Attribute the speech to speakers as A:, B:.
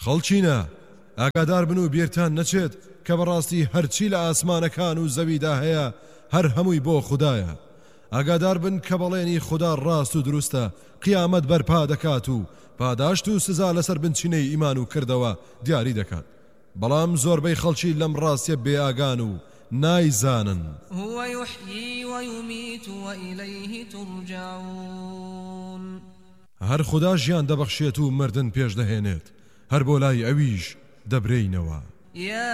A: خەڵچینە ئاگادار بن و بیرتان نەچێت کە بەڕاستی هەرچی لە ئاسمانەکان و زەویدا هەیە هەر هەمووی بۆ خوددایە. ئاگادار بن کە بەڵێنی خوددا ڕاست و دروستە، قیامەت بەرپا دەکات و پاداشت و سزا لەسەر بنچینەی ئیمان و کردەوە دیاری دەکات. بەڵام زۆربەی خەڵکی لەم ڕاستیە بێئاگان و نایزانن.
B: هو يحيي ويميت وإليه ترجعون.
A: هەر خوددا ژیان دەبەخشێت و مردن پێش دەهێنێت، هەر بۆ لای ئەویش دەبرێینەوە.